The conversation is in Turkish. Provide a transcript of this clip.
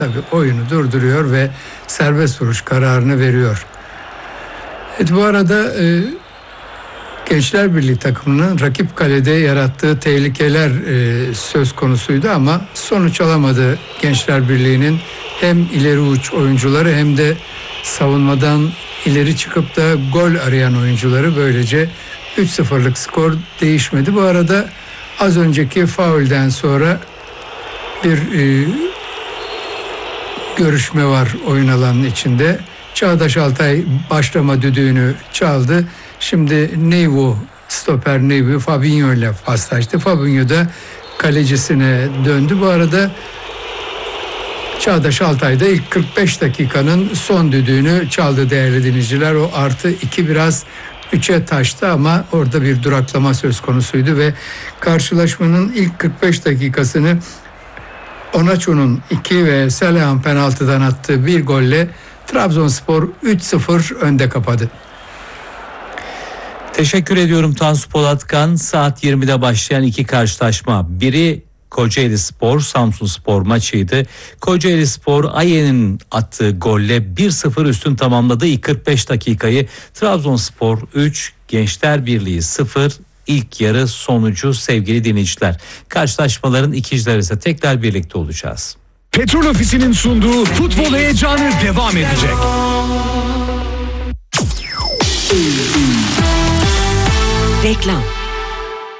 tabii oyunu durduruyor ve serbest vuruş kararını veriyor. Evet, bu arada Gençler Birliği takımının rakip kalede yarattığı tehlikeler söz konusuydu ama sonuç alamadı Gençler Birliği'nin hem ileri uç oyuncuları hem de savunmadan ileri çıkıp da gol arayan oyuncuları. Böylece 3-0'lık skor değişmedi. Bu arada az önceki faulden sonra bir görüşme var oyun alanının içinde. Çağdaş Altay başlama düdüğünü çaldı. Şimdi Neyvu, stoper Neyvu Fabinho ile paslaştı. Fabinho da kalecisine döndü. Bu arada Çağdaş Altay da ilk 45 dakikanın son düdüğünü çaldı değerli dinleyiciler. O +2 biraz 3'e taştı ama orada bir duraklama söz konusuydu ve karşılaşmanın ilk 45 dakikasını Onaçu'nun 2 ve Selehan penaltıdan attığı bir golle Trabzonspor 3-0 önde kapadı. Teşekkür ediyorum Tansu Polatkan. Saat 20'de başlayan iki karşılaşma. Biri Kocaelispor Samsunspor maçıydı. Kocaelispor Ayen'in attığı golle 1-0 üstün tamamladı ilk 45 dakikayı. Trabzonspor 3, Gençler Birliği 0. İlk yarı sonucu sevgili dinleyiciler. Karşılaşmaların ikincileri ise tekrar birlikte olacağız. Petrol Ofisi'nin sunduğu futbol heyecanı devam edecek. Reklam.